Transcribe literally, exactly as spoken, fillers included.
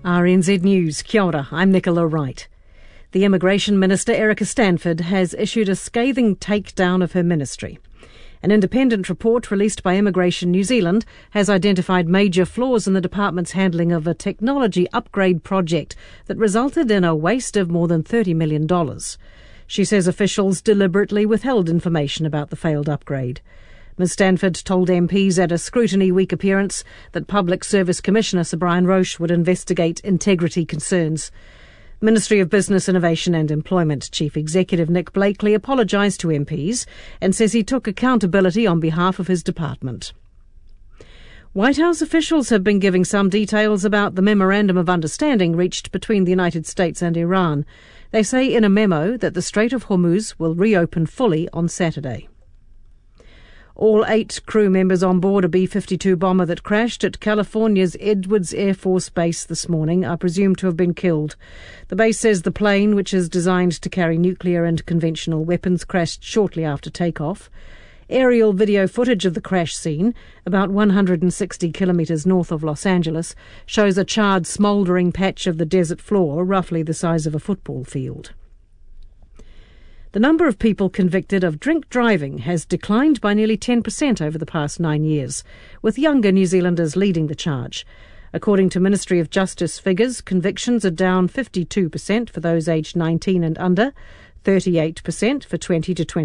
R N Z News, kia ora, I'm Nicola Wright. The Immigration Minister, Erica Stanford, has issued a scathing takedown of her ministry. An independent report released by Immigration New Zealand has identified major flaws in the department's handling of a technology upgrade project that resulted in a waste of more than thirty million dollars. She says officials deliberately withheld information about the failed upgrade. Miz Stanford told M Ps at a Scrutiny Week appearance that Public Service Commissioner Sir Brian Roche would investigate integrity concerns. Ministry of Business, Innovation and Employment Chief Executive Nick Blakely apologised to M Ps and says he took accountability on behalf of his department. White House officials have been giving some details about the Memorandum of Understanding reached between the United States and Iran. They say in a memo that the Strait of Hormuz will reopen fully on Saturday. All eight crew members on board a B fifty-two bomber that crashed at California's Edwards Air Force Base this morning are presumed to have been killed. The base says the plane, which is designed to carry nuclear and conventional weapons, crashed shortly after takeoff. Aerial video footage of the crash scene, about one hundred sixty kilometres north of Los Angeles, shows a charred, smouldering patch of the desert floor, roughly the size of a football field. The number of people convicted of drink driving has declined by nearly ten percent over the past nine years, with younger New Zealanders leading the charge. According to Ministry of Justice figures, convictions are down fifty-two percent for those aged nineteen and under, thirty-eight percent for twenty to twenty.